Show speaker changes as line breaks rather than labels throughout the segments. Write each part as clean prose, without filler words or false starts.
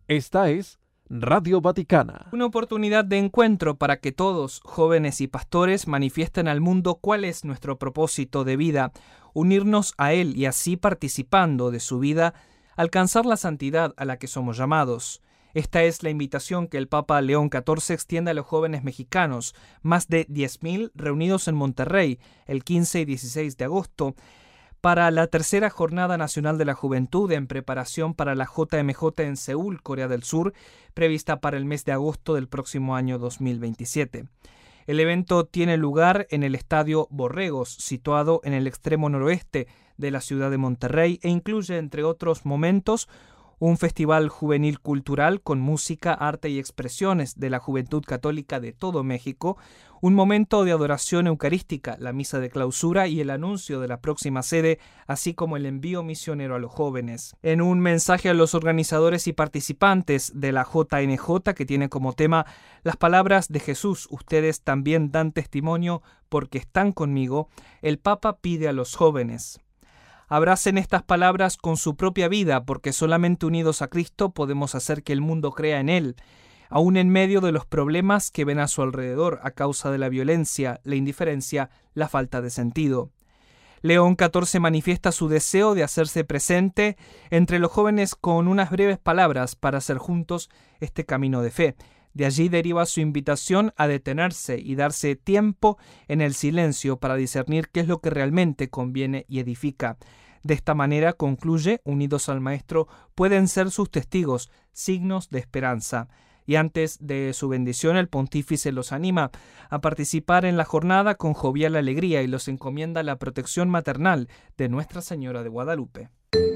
Esta es Radio Vaticana.
Una oportunidad de encuentro para que todos, jóvenes y pastores, manifiesten al mundo cuál es nuestro propósito de vida, unirnos a Él y así, participando de su vida, alcanzar la santidad a la que somos llamados. Esta es la invitación que el Papa León XIV extiende a los jóvenes mexicanos, más de 10.000 reunidos en Monterrey el 15 y 16 de agosto, para la tercera Jornada Nacional de la Juventud en preparación para la JMJ en Seúl, Corea del Sur, prevista para el mes de agosto del próximo año 2027. El evento tiene lugar en el Estadio Borregos, situado en el extremo noroeste de la ciudad de Monterrey, e incluye, entre otros momentos, un festival juvenil cultural con música, arte y expresiones de la juventud católica de todo México, un momento de adoración eucarística, la misa de clausura y el anuncio de la próxima sede, así como el envío misionero a los jóvenes. En un mensaje a los organizadores y participantes de la JNJ, que tiene como tema las palabras de Jesús, ustedes también dan testimonio porque están conmigo, el Papa pide a los jóvenes: abracen estas palabras con su propia vida, porque solamente unidos a Cristo podemos hacer que el mundo crea en Él, aún en medio de los problemas que ven a su alrededor a causa de la violencia, la indiferencia, la falta de sentido. León XIV manifiesta su deseo de hacerse presente entre los jóvenes con unas breves palabras para hacer juntos este camino de fe. De allí deriva su invitación a detenerse y darse tiempo en el silencio para discernir qué es lo que realmente conviene y edifica. De esta manera, concluye, unidos al Maestro, pueden ser sus testigos, signos de esperanza. Y antes de su bendición, el pontífice los anima a participar en la jornada con jovial alegría y los encomienda la protección maternal de Nuestra Señora de Guadalupe.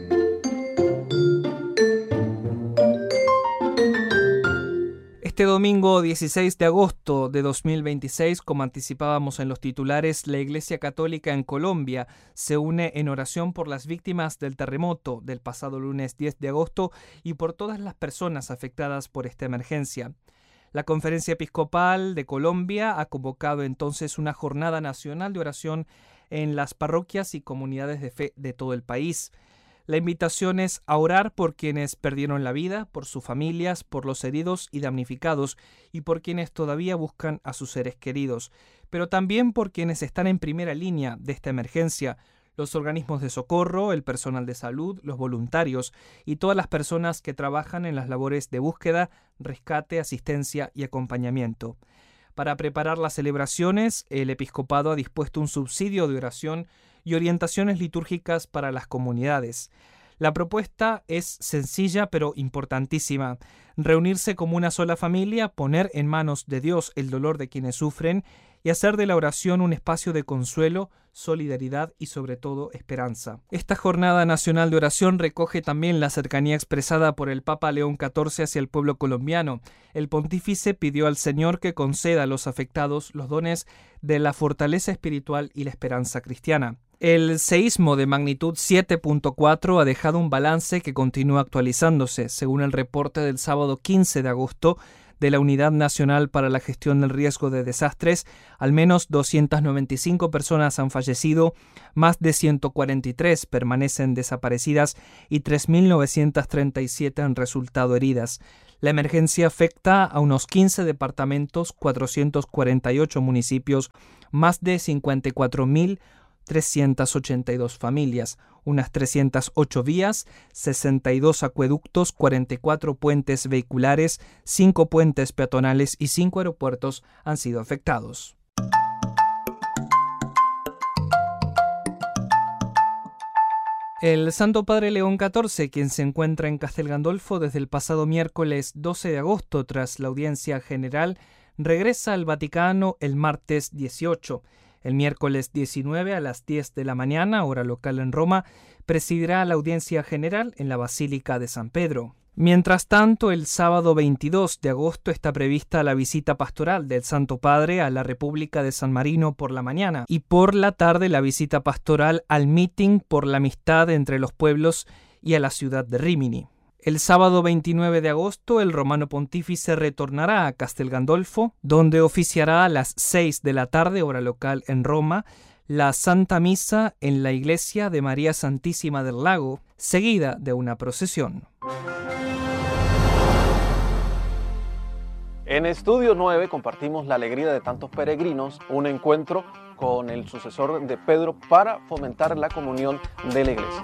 Este domingo 16 de agosto de 2026, como anticipábamos en los titulares, la Iglesia Católica en Colombia se une en oración por las víctimas del terremoto del pasado lunes 10 de agosto y por todas las personas afectadas por esta emergencia. La Conferencia Episcopal de Colombia ha convocado entonces una jornada nacional de oración en las parroquias y comunidades de fe de todo el país. La invitación es a orar por quienes perdieron la vida, por sus familias, por los heridos y damnificados y por quienes todavía buscan a sus seres queridos, pero también por quienes están en primera línea de esta emergencia, los organismos de socorro, el personal de salud, los voluntarios y todas las personas que trabajan en las labores de búsqueda, rescate, asistencia y acompañamiento. Para preparar las celebraciones, el episcopado ha dispuesto un subsidio de oración y orientaciones litúrgicas para las comunidades. La propuesta es sencilla pero importantísima: reunirse como una sola familia, poner en manos de Dios el dolor de quienes sufren y hacer de la oración un espacio de consuelo, solidaridad y sobre todo esperanza. Esta Jornada Nacional de Oración recoge también la cercanía expresada por el Papa León XIV hacia el pueblo colombiano. El pontífice pidió al Señor que conceda a los afectados los dones de la fortaleza espiritual y la esperanza cristiana. El seísmo de magnitud 7.4 ha dejado un balance que continúa actualizándose. Según el reporte del sábado 15 de agosto de la Unidad Nacional para la Gestión del Riesgo de Desastres, al menos 295 personas han fallecido, más de 143 permanecen desaparecidas y 3.937 han resultado heridas. La emergencia afecta a unos 15 departamentos, 448 municipios, más de 54.382 familias, unas 308 vías, 62 acueductos, 44 puentes vehiculares, 5 puentes peatonales y 5 aeropuertos han sido afectados. El Santo Padre León XIV, quien se encuentra en Castel Gandolfo desde el pasado miércoles 12 de agosto tras la audiencia general, regresa al Vaticano el martes 18. El miércoles 19 a las 10 de la mañana, hora local en Roma, presidirá la audiencia general en la Basílica de San Pedro. Mientras tanto, el sábado 22 de agosto está prevista la visita pastoral del Santo Padre a la República de San Marino por la mañana y por la tarde la visita pastoral al Meeting por la Amistad entre los Pueblos y a la ciudad de Rímini. El sábado 29 de agosto, el Romano Pontífice retornará a Castel Gandolfo, donde oficiará a las 6 de la tarde, hora local en Roma, la Santa Misa en la Iglesia de María Santísima del Lago, seguida de una procesión.
En Estudio 9 compartimos la alegría de tantos peregrinos, un encuentro con el sucesor de Pedro para fomentar la comunión de la Iglesia.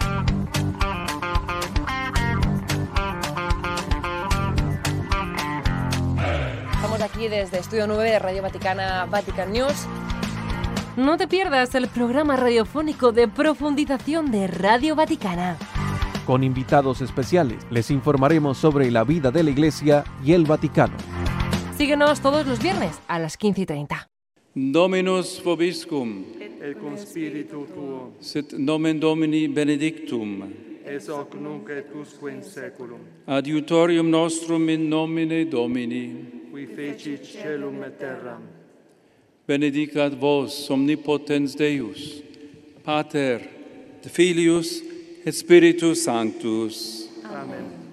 Estamos aquí desde Estudio 9 de Radio Vaticana, Vatican News.
No te pierdas el programa radiofónico de profundización de Radio Vaticana.
Con invitados especiales les informaremos sobre la vida de la Iglesia y el Vaticano.
Síguenos todos los viernes a las 15:30.
Dominus vobiscum.
Et cum spiritu tuo.
Sit nomen Domini benedictum.
Ex hoc nunc et usque in saeculum.
Adiutorium nostrum in nomine Domini.
Qui fecit caelum et terram.
Benedicat vos omnipotens Deus, Pater, Filius et Spiritus Sanctus.
Amen.